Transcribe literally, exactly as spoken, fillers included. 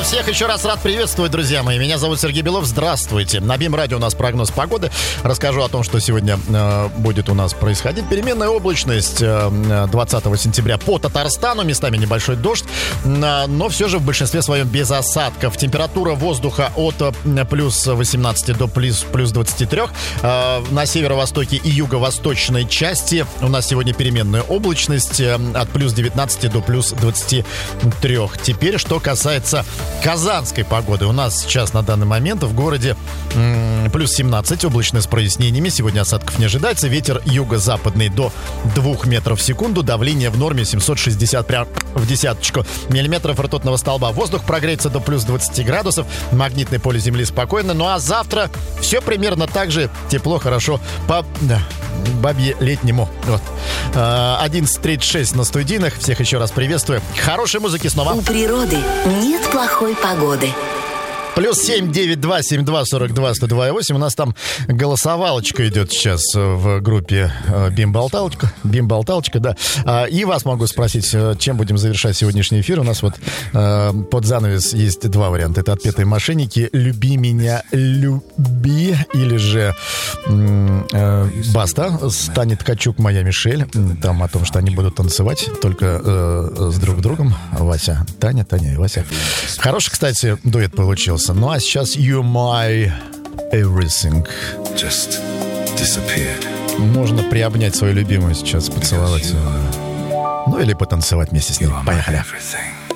Всех еще раз рад приветствовать, друзья мои. Меня зовут Сергей Белов. Здравствуйте. На БИМ-радио у нас прогноз погоды. Расскажу о том, что сегодня э, будет у нас происходить. Переменная облачность э, двадцатого сентября по Татарстану. Местами небольшой дождь, э, но все же в большинстве своем без осадков. Температура воздуха от э, плюс восемнадцати до плюс, плюс двадцати трёх. Э, на северо-востоке и юго-восточной части у нас сегодня переменная облачность э, от плюс девятнадцати до плюс двадцати трёх. Теперь, что касается казанской погоды. У нас сейчас на данный момент в городе м- плюс семнадцать, облачно с прояснениями. Сегодня осадков не ожидается. Ветер юго-западный до двух метров в секунду. Давление в норме семьсот шестьдесят прям в десяточку миллиметров ртутного столба. Воздух прогреется до плюс двадцати градусов. Магнитное поле Земли спокойно. Ну а завтра все примерно так же. Тепло, хорошо. По да, бабье летнему. Вот. одиннадцать тридцать шесть на студийных. Всех еще раз приветствую. Хорошей музыки снова. У природы нет плохой погоды. Плюс семь девять два семь два сорок два сто два восемь. У нас там голосовалочка идет сейчас в группе Бим-болталочка. Бим-болталочка, да. И вас могу спросить, чем будем завершать сегодняшний эфир. У нас вот под занавес есть два варианта. Это «Отпетые мошенники», «Люби меня, люби», или же «Баста», «Станет Ткачук, моя Мишель». Там о том, что они будут танцевать только с друг другом. Вася, Таня, Таня и Вася. Хороший, кстати, дуэт получился. Ну а сейчас You My Everything. Just disappeared. Можно приобнять свою любимую сейчас, поцеловать. Ну или потанцевать вместе с ней. Поехали. Everything.